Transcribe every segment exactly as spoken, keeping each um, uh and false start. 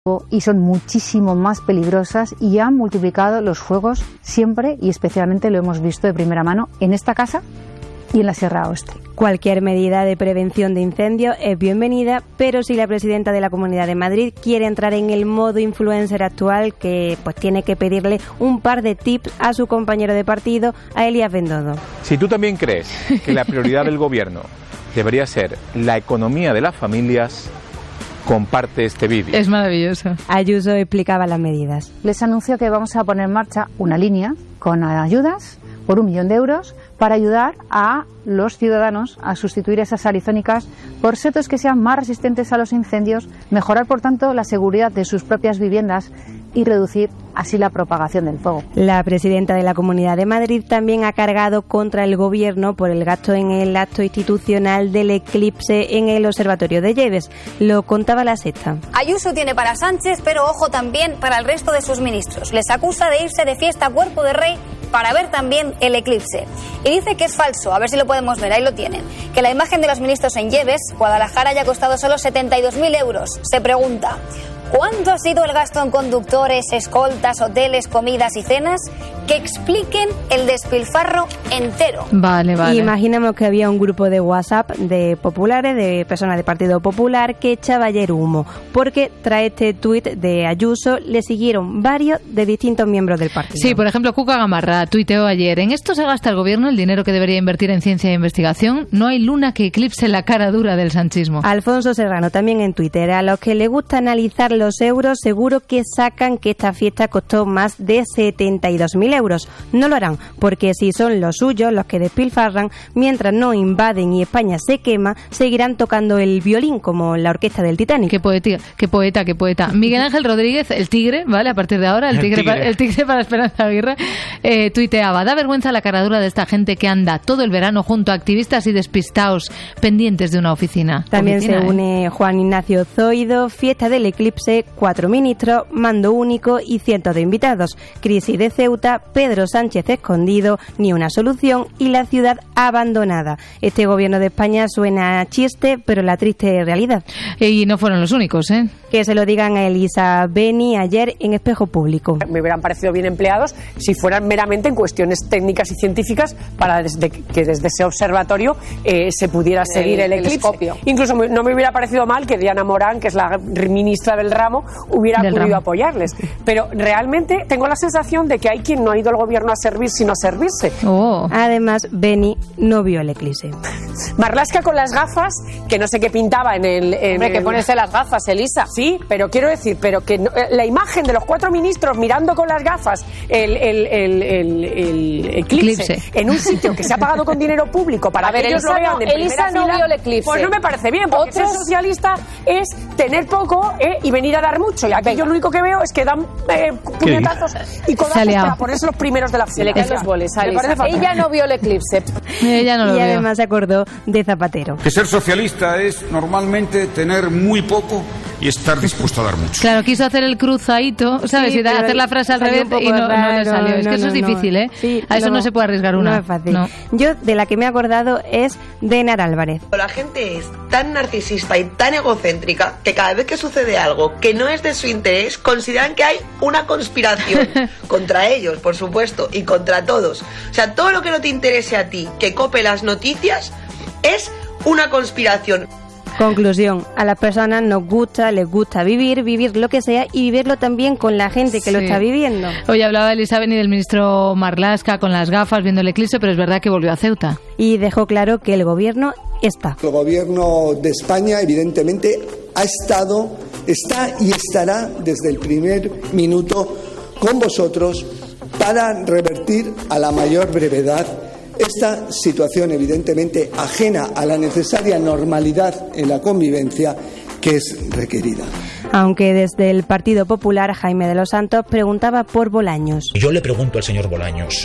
y son muchísimo más peligrosas y han multiplicado los fuegos siempre, y especialmente lo hemos visto de primera mano en esta casa y en la Sierra Oeste. Cualquier medida de prevención de incendios es bienvenida, pero si la presidenta de la Comunidad de Madrid quiere entrar en el modo influencer actual, que pues tiene que pedirle un par de tips a su compañero de partido, a Elías Bendodo. Si tú también crees que la prioridad del gobierno debería ser la economía de las familias, comparte este vídeo. Es maravilloso. Ayuso explicaba las medidas. Les anuncio que vamos a poner en marcha una línea con ayudas por un millón de euros para ayudar a los ciudadanos a sustituir esas arizónicas por setos que sean más resistentes a los incendios, mejorar por tanto la seguridad de sus propias viviendas y reducir así la propagación del fuego. La presidenta de la Comunidad de Madrid también ha cargado contra el gobierno por el gasto en el acto institucional del eclipse en el Observatorio de Lleves. Lo contaba La Sexta. Ayuso tiene para Sánchez, pero ojo también para el resto de sus ministros. Les acusa de irse de fiesta a cuerpo de rey para ver también el eclipse. Y dice que es falso, a ver si lo podemos ver, ahí lo tienen, que la imagen de los ministros en Lleves, Guadalajara, haya costado solo setenta y dos mil euros. Se pregunta, ¿cuánto ha sido el gasto en conductores, escoltas, hoteles, comidas y cenas? Que expliquen el despilfarro entero. Vale, vale. Imaginamos que había un grupo de WhatsApp de populares, de personas del Partido Popular, que echaba ayer humo, porque tras este tuit de Ayuso le siguieron varios de distintos miembros del partido. Sí, por ejemplo, Cuca Gamarra tuiteó ayer: en esto se gasta el gobierno el dinero que debería invertir en ciencia e investigación. No hay luna que eclipse la cara dura del sanchismo. Alfonso Serrano también en Twitter: a los que les gusta analizar los euros, seguro que sacan que esta fiesta costó más de setenta y dos mil euros. No lo harán, porque si son los suyos los que despilfarran, mientras no invaden y España se quema, seguirán tocando el violín como la orquesta del Titanic. Qué poeta, qué poeta, qué poeta. Miguel Ángel Rodríguez, el tigre, ¿vale? A partir de ahora, el tigre, el tigre. Para, el tigre para Esperanza Aguirre, eh, tuiteaba: da vergüenza la caradura de esta gente que anda todo el verano junto a activistas y despistados pendientes de una oficina. También oficina, se une eh. Juan Ignacio Zoido: fiesta del eclipse, cuatro ministros, mando único y cientos de invitados. Crisis de Ceuta, Pedro Sánchez escondido, ni una solución y la ciudad abandonada. Este gobierno de España suena a chiste, pero la triste realidad. Y no fueron los únicos, ¿eh? Que se lo digan a Elisa Beni ayer en Espejo Público. Me hubieran parecido bien empleados si fueran meramente en cuestiones técnicas y científicas para desde, que desde ese observatorio eh, se pudiera seguir el, el eclipse. Telescopio. Incluso no me hubiera parecido mal que Diana Morán, que es la ministra del ramo, hubiera del podido ramo. apoyarles. Pero realmente tengo la sensación de que hay quien no ha ido al gobierno a servir sino a servirse. Oh. Además, Beni no vio el eclipse. Marlaska con las gafas, que no sé qué pintaba en el... En Hombre, el... que ponerse las gafas, Elisa. Sí, pero quiero decir, pero que no, la imagen de los cuatro ministros mirando con las gafas el, el, el, el, el eclipse, eclipse en un sitio que se ha pagado con dinero público para a ver, que ellos Elisa lo vean no, en Elisa primera no fila, vio el eclipse. Pues no me parece bien, porque ¿Otros? ser socialista es tener poco eh, y venir a dar mucho. Y aquí Venga. yo lo único que veo es que dan eh, puñetazos y codazos para ponerse los primeros de la fila. Se le caen los boles a Elisa. Ella no vio el eclipse. Ella no lo y vio. además se acordó de Zapatero. Que ser socialista es normalmente tener muy poco y estar dispuesto a dar mucho. Claro, quiso hacer el cruzadito, ¿sabes? Sí, y hacer la frase al revés y no, raro, no le salió. No, es que eso no, es difícil, ¿eh? Sí, a eso no, no se puede arriesgar una. No es fácil. No. Yo, de la que me he acordado, es de Enar Álvarez. La gente es tan narcisista y tan egocéntrica que cada vez que sucede algo que no es de su interés, consideran que hay una conspiración contra ellos, por supuesto, y contra todos. O sea, todo lo que no te interese a ti, que cope las noticias, es una conspiración. Conclusión: a las personas nos gusta, les gusta vivir, vivir lo que sea y vivirlo también con la gente que sí. lo está viviendo. Hoy hablaba Elisa Beni del ministro Marlaska con las gafas viendo el eclipse, pero es verdad que volvió a Ceuta. Y dejó claro que el gobierno está. El gobierno de España evidentemente ha estado, está y estará desde el primer minuto con vosotros para revertir a la mayor brevedad esta situación evidentemente ajena a la necesaria normalidad en la convivencia que es requerida. Aunque desde el Partido Popular, Jaime de los Santos preguntaba por Bolaños. Yo le pregunto al señor Bolaños,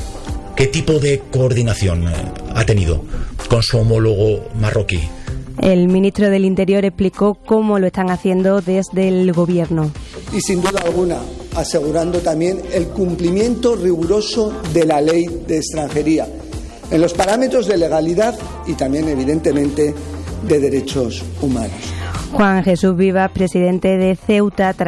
¿qué tipo de coordinación ha tenido con su homólogo marroquí? El ministro del Interior explicó cómo lo están haciendo desde el gobierno. Y sin duda alguna, asegurando también el cumplimiento riguroso de la ley de extranjería, en los parámetros de legalidad y también, evidentemente, de derechos humanos. Juan Jesús Vivas, presidente de Ceuta,